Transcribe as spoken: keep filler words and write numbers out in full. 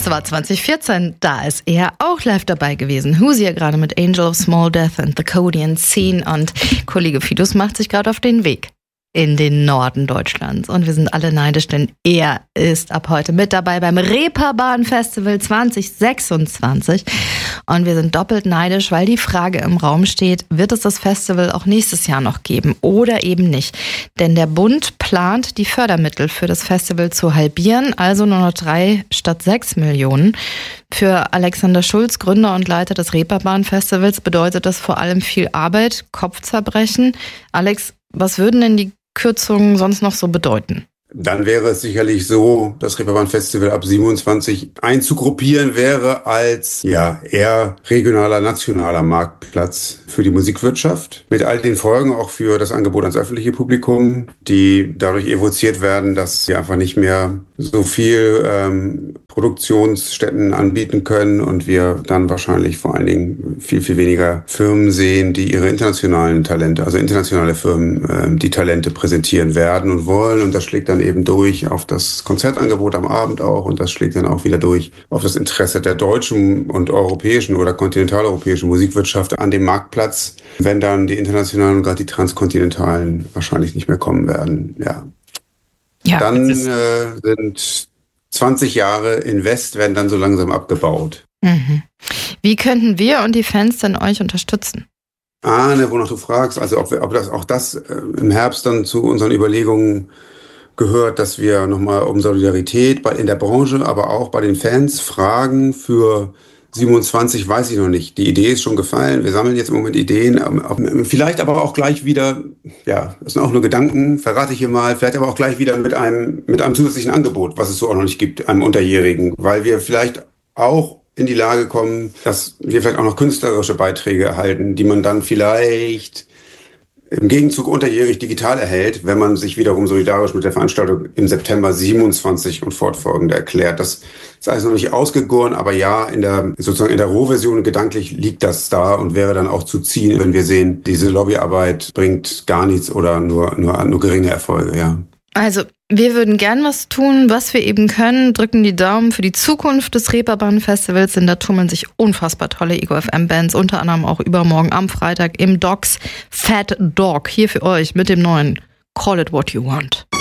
Das war zwanzig vierzehn, da ist er auch live dabei gewesen. Husi ja gerade mit Angel of Small Death and the Codian Scene und Kollege Fidus macht sich gerade auf den Weg in den Norden Deutschlands. Und wir sind alle neidisch, denn er ist ab heute mit dabei beim Reeperbahn Festival zwanzig sechsundzwanzig. Und wir sind doppelt neidisch, weil die Frage im Raum steht, wird es das Festival auch nächstes Jahr noch geben oder eben nicht? Denn der Bund plant, die Fördermittel für das Festival zu halbieren, also nur noch drei statt sechs Millionen. Für Alexander Schulz, Gründer und Leiter des Reeperbahn Festivals, bedeutet das vor allem viel Arbeit, Kopfzerbrechen. Alex, was würden denn die Kürzungen sonst noch so bedeuten? Dann wäre es sicherlich so, das Reeperbahn Festival ab siebenundzwanzig einzugruppieren wäre als ja eher regionaler, nationaler Marktplatz für die Musikwirtschaft. Mit all den Folgen auch für das Angebot ans öffentliche Publikum, die dadurch evoziert werden, dass wir einfach nicht mehr so viel ähm, Produktionsstätten anbieten können und wir dann wahrscheinlich vor allen Dingen viel, viel weniger Firmen sehen, die ihre internationalen Talente, also internationale Firmen, ähm, die Talente präsentieren werden und wollen. Und das schlägt dann eben durch auf das Konzertangebot am Abend auch und das schlägt dann auch wieder durch auf das Interesse der deutschen und europäischen oder kontinentaleuropäischen Musikwirtschaft an dem Marktplatz, wenn dann die internationalen und gerade die transkontinentalen wahrscheinlich nicht mehr kommen werden. Ja, ja dann äh, sind zwanzig Jahre Invest werden dann so langsam abgebaut. Mhm. Wie könnten wir und die Fans denn euch unterstützen? Ah, ne, wonach du fragst, also ob, wir, ob das auch das äh, im Herbst dann zu unseren Überlegungen gehört, dass wir nochmal um Solidarität bei, in der Branche, aber auch bei den Fans fragen. Für siebenundzwanzig weiß ich noch nicht. Die Idee ist schon gefallen. Wir sammeln jetzt im Moment Ideen. Vielleicht aber auch gleich wieder, ja, das sind auch nur Gedanken, verrate ich hier mal, vielleicht aber auch gleich wieder mit einem, mit einem zusätzlichen Angebot, was es so auch noch nicht gibt, einem Unterjährigen, weil wir vielleicht auch in die Lage kommen, dass wir vielleicht auch noch künstlerische Beiträge erhalten, die man dann vielleicht im Gegenzug unterjährig digital erhält, wenn man sich wiederum solidarisch mit der Veranstaltung im September siebenundzwanzig und fortfolgende erklärt. Das ist alles noch nicht ausgegoren, aber ja, in der sozusagen in der Rohversion gedanklich liegt das da und wäre dann auch zu ziehen, wenn wir sehen, diese Lobbyarbeit bringt gar nichts oder nur nur nur geringe Erfolge, ja. Also, wir würden gern was tun, was wir eben können, drücken die Daumen für die Zukunft des Reeperbahn Festivals, denn da tummeln sich unfassbar tolle Ego F M Bands, unter anderem auch übermorgen am Freitag im Docks Fat Dog, hier für euch mit dem neuen Call It What You Want.